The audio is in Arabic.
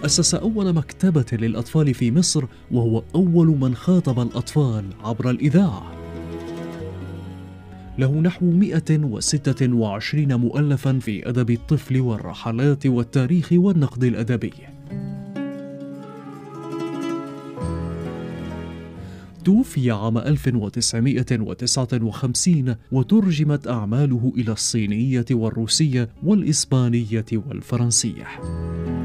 وأسس أول مكتبة للأطفال في مصر، وهو أول من خاطب الأطفال عبر الإذاعة. له نحو 126 مؤلفاً في أدب الطفل والرحلات والتاريخ والنقد الأدبي. توفي عام 1959 وترجمت أعماله إلى الصينية والروسية والإسبانية والفرنسية.